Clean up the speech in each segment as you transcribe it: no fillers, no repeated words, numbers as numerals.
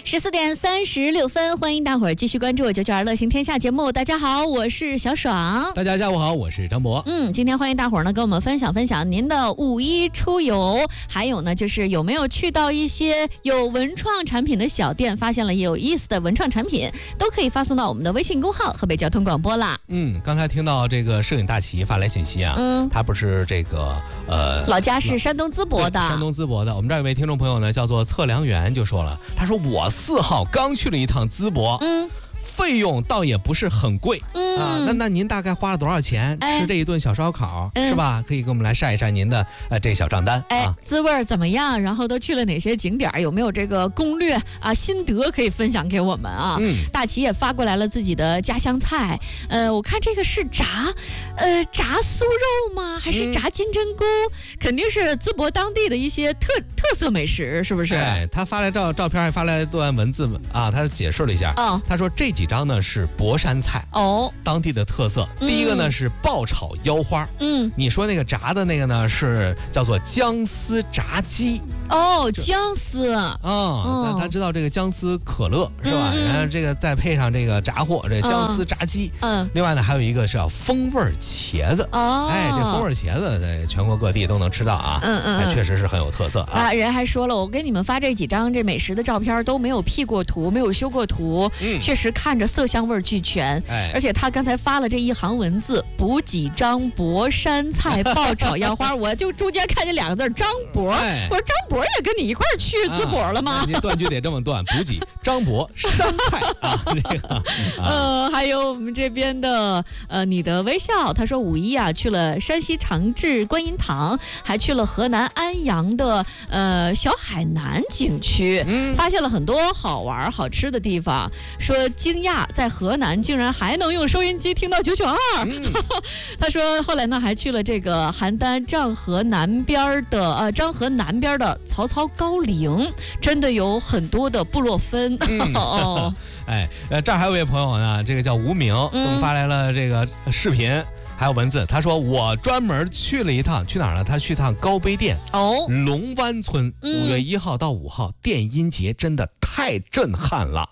14:36，欢迎大伙儿继续关注992乐行天下节目。大家好，我是小爽。 大家下午好，我是张博。 今天欢迎大伙儿呢跟我们分享您的五一出游，还有呢就是有没有去到一些有文创产品的小店，发现了有意思的文创产品，都可以发送到我们的微信公号河北交通广播啦。 刚才听到这个摄影大旗发来信息啊，他不是这个老家是山东淄博的。 山东淄博的，我们这儿有位听众朋友呢叫做测量员就说了，他说我4号刚去了一趟淄博，费用倒也不是很贵那您大概花了多少钱吃这一顿小烧烤是吧？可以给我们来晒一晒您的这个小账单滋味怎么样？然后都去了哪些景点？有没有这个攻略啊心得可以分享给我们啊？大齐也发过来了自己的家乡菜，我看这个是炸酥肉吗？还是炸金针菇？肯定是淄博当地的一些特色美食，是不是？ 他发来照片，还发来段文字啊，他解释了一下。他说这几张呢是博山菜当地的特色。第一个呢是爆炒腰花，你说那个炸的那个呢是叫做姜丝炸鸡。 姜丝咱知道这个姜丝可乐是吧？然后这个再配上这个炸货，这姜丝炸鸡。另外呢还有一个是风味茄子。这风味茄子在全国各地都能吃到啊。确实是很有特色啊。 人还说了，我给你们发这几张这美食的照片都没有 P 过图，没有修过图，确实看着色香味俱全。而且他刚才发了这一行文字：补给张博山菜爆炒腰花，我就中间看见2个字张博。我说张博也跟你一块儿去淄博了吗？ 您断句得这么断，补给张博山菜这个还有我们这边的你的微笑，他说五一去了山西长治观音堂，还去了河南安阳的小海南景区，发现了很多好玩好吃的地方，说惊讶在河南竟然还能用收音机听到992。他说后来呢还去了这个邯郸漳河南边的曹操高陵，真的有很多的部落分。 这儿还有位朋友呢，这个叫无名，给我们发来了这个视频还有文字。他说我专门去了一趟，去哪儿呢？他去趟高碑店龙湾村，5月1号到5号电音节，真的太震撼了。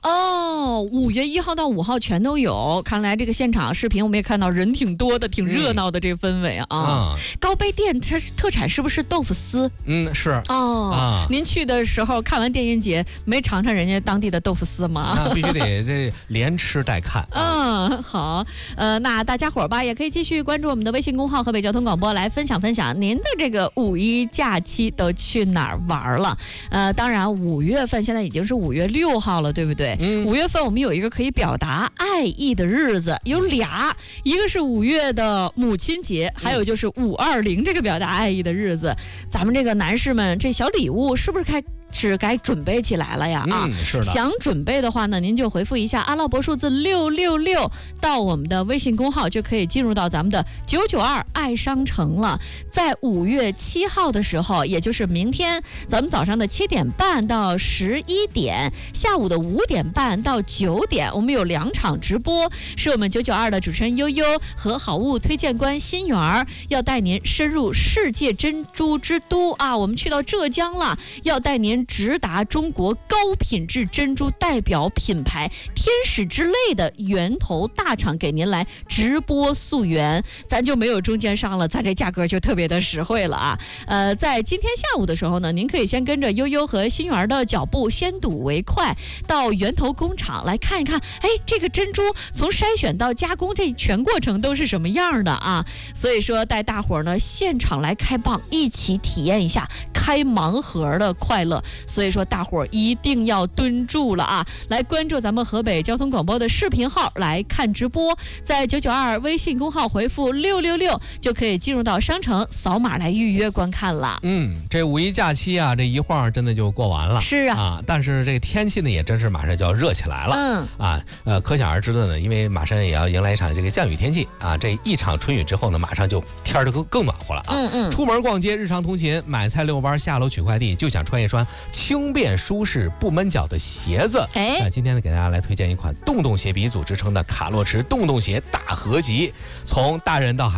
5月1号到5号全都有，看来这个现场视频我们也看到人挺多的，挺热闹的这个氛围啊。高碑店它特产是不是豆腐丝？ 是。 您去的时候看完电音节没尝尝人家当地的豆腐丝吗？ 那必须得这连吃带看。 好，那大家伙吧也可以继续关注我们的微信公号河北交通广播，来分享您的这个五一假期都去哪儿玩了。当然5月份现在已经是5月6号了，对不对？5月份我们有一个可以表达爱意的日子，有俩，一个是5月的母亲节，还有就是520这个表达爱意的日子。咱们这个男士们这小礼物是不是该准备起来了呀？ 是的。 想准备的话呢，您就回复一下阿拉伯数字666到我们的微信公号，就可以进入到咱们的992爱商城了。在5月7号的时候，也就是明天，咱们早上的7点半到11点，下午的5点半到9点，我们有2场直播，是我们992的主持人悠悠和好物推荐官新源要带您深入世界珍珠之都我们去到浙江了，要带您直达中国高品质珍珠代表品牌天使之泪的源头大厂，给您来直播溯源，咱就没有中间商了，咱这价格就特别的实惠了在今天下午的时候呢，您可以先跟着悠悠和新源的脚步，先睹为快，到源头工厂来看一看，这个珍珠从筛选到加工，这全过程都是什么样的所以说带大伙儿呢现场来开蚌，一起体验一下开盲盒的快乐。所以说大伙儿一定要蹲住了来关注咱们河北交通广播的视频号来看直播，在992微信公号回复666就可以进入到商城，扫码来预约观看了。 这五一假期这一晃真的就过完了。 是但是这个天气呢也真是马上就要热起来了。可想而知的呢，因为马上也要迎来一场这个降雨天气这一场春雨之后呢，马上就天就更暖和了出门逛街、日常通勤、买菜、遛弯、下楼取快递，就想穿一双轻便舒适不闷脚的鞋子。今天呢给大家来推荐一款洞洞鞋鼻祖之称的卡洛驰洞洞鞋大合集，从大人到孩子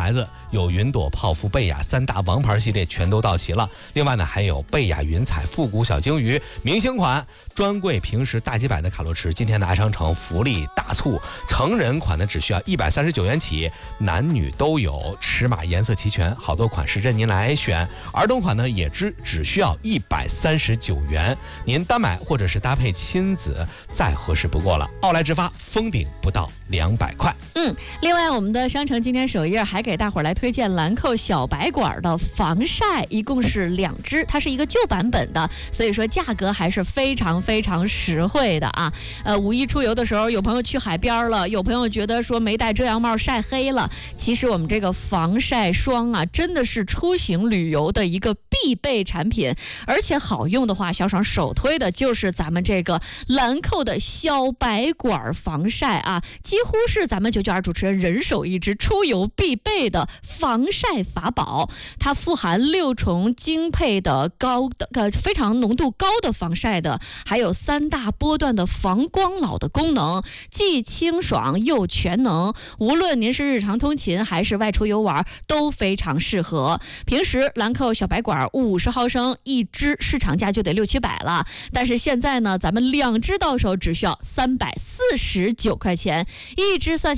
有云朵、泡芙、贝雅3大王牌系列全都到齐了。另外呢，还有贝雅云彩、复古小鲸鱼明星款、专柜平时大几百的卡路驰，今天的爱商城福利大促，成人款呢只需要139元起，男女都有，尺码颜色齐全，好多款式任您来选。儿童款呢也只需要139元，您单买或者是搭配亲子再合适不过了。奥莱直发封顶不到200块。 另外我们的商城今天首页还给大伙儿来推荐兰蔻小白管的防晒，一共是2支，它是一个旧版本的，所以说价格还是非常非常实惠的啊。五一出游的时候，有朋友去海边了，有朋友觉得说没戴遮阳帽晒黑了，其实我们这个防晒霜啊，真的是出行旅游的一个必备产品，而且好用的话，小爽首推的就是咱们这个兰蔻的小白管防晒啊，几乎是咱们992主持人人手一支出游必备的防晒法宝。它富含6重精配的非常浓度高的防晒的，还有3大波段的防光老的功能，既清爽又全能，无论您是日常通勤还是外出游玩都非常适合。平时兰蔻小白管50毫升一支，市场价就得600-700了，但是现在呢，咱们2支到手只需要349块钱，一支算下